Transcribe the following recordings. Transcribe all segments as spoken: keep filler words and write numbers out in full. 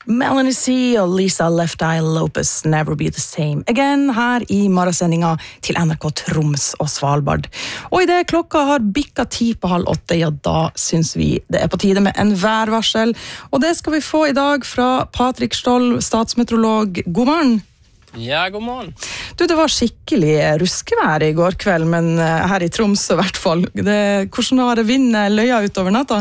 Melanie C og Lisa Left Eye Lopez, Never Be The Same Again, her i morgensendinga til N R K Troms og Svalbard. Og i det klokka har bikka ti på halv åtte, ja da synes vi det er på tide med en værvarsel. Og det skal vi få i dag fra Patrik Stoll, statsmeteorolog. God morgen. Ja, god morgen. Du, det var skikkelig ruskevær i går kveld, men her i Troms i hvert fall. Det, hvordan var det vind løya utover natta?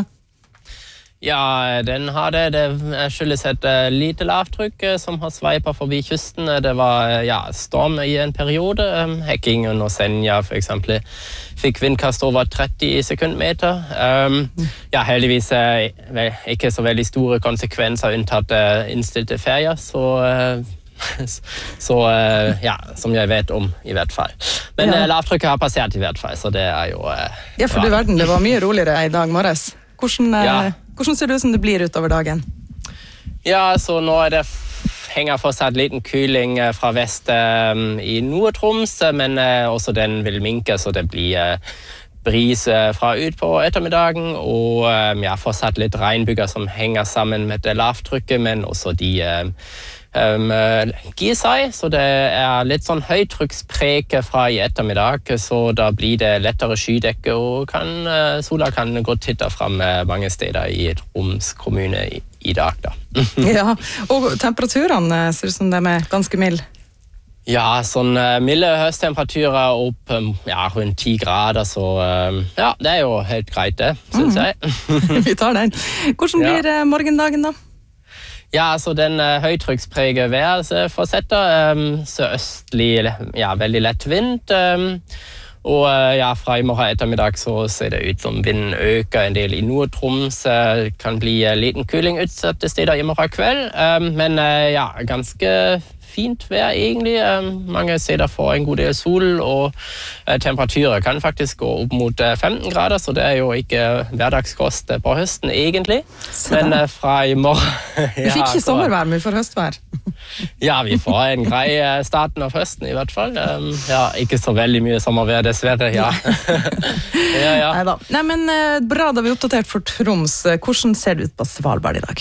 Ja, den har det. Det skyldes et uh, lite lavtrykk uh, som har sveipet forbi kysten. Det var uh, ja, storm i en periode. Um, Hekking under Senja for eksempel fikk vindkast over tretti sekundmeter. Um, ja, heldigvis uh, vel, ikke så veldig store konsekvenser unntatt uh, innstilte ferier, så... Uh, så uh, ja, som jeg vet om i hvert fall. Men ja. uh, lavtrykket har passert i hvert fall, så det er jo uh, Ja, for du verden, det var mye roligere i dag morges. Hvordan, uh, ja. hvordan ser det ut som det blir utover dagen? Ja, så nå er det henger fortsatt liten kyling uh, fra vest uh, i Nord-Troms, men uh, også den vil minke, så det blir uh, bris uh, fra ut på ettermiddagen, og uh, ja, fortsatt litt regnbyger som henger sammen med det lavtrykket, men også de uh, Um, gir seg, så det er litt sånn høytrykksprek fra i ettermiddag, så da blir det lettere skydekke, og kan, uh, sola kan godt titte frem mange steder i Troms kommune i, i dag. Da. Ja, og temperaturene ser ut som de er ganske milde. Ja, sånn uh, milde høsttemperaturer opp um, ja, rundt ti grader, så um, ja, det er jo helt greit det, synes mm. jeg. Vi tar den. Hvordan blir uh, morgendagen da? Ja, så den uh, høytrykkspreget været fortsetter. Um, Sørøstlig, ja, veldig lett vind. Um, og uh, ja, fra i morgen ettermiddag så ser det ut som vinden øker en del i Nord-Troms. Uh, kan bli uh, liten kuling utsatte steder i morgen kveld. Um, men uh, ja, ganske fint vær egentlig. Um, mange steder får en god del sol, og uh, temperaturer kan faktisk gå opp mot uh, femten grader, så det er jo ikke hverdagskost på høsten egentlig. Men uh, fra i morgen... Vi fikk ikke sommervær, men vi får høstvær. Ja, vi får en grei uh, starten av høsten i hvert fall. Um, ja, ikke så veldig mye sommervær, dessverre, ja. ja, ja. Neida. Nei, men uh, bra da vi er oppdatert for Troms. Hvordan ser det ut på Svalbard i dag?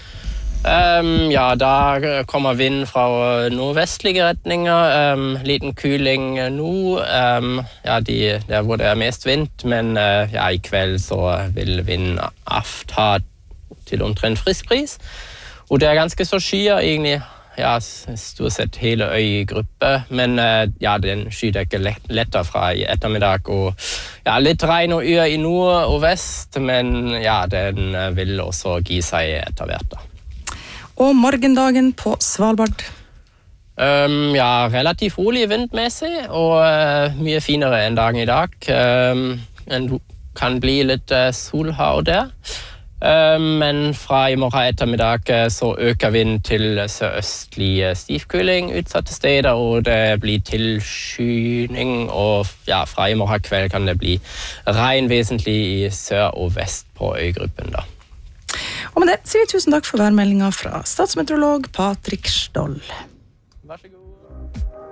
Um, ja, da kommer vind fra nordvestlige retninger, um, liten kuling nå, um, ja, de, der hvor det er mest vind, men uh, ja, i kveld så vil vinden avta til omtrent frisk bris, og det er ganske så skyer egentlig, ja, stort sett hele øygruppe, men uh, ja, den skydekker letter fra i ettermiddag, og ja, litt regn og yr i nord og vest, men ja, den vil også gi seg etter hvert da. Og morgendagen på Svalbard? Um, ja, relativt rolig vindmessig, og uh, mye finere enn dagen i dag. Um, en kan bli litt uh, sol her og der. Um, men fra i morgen ettermiddag uh, så øker vind til sørøstlig uh, stivkuling utsatte steder, og det blir tilskyning, og ja, fra i morgen kveld kan det bli regn vesentlig i sør og vest på øygruppen da. Og med det sier vi tusen takk for værmeldinga fra statsmeteorolog Patrik Stoll. Vær så god.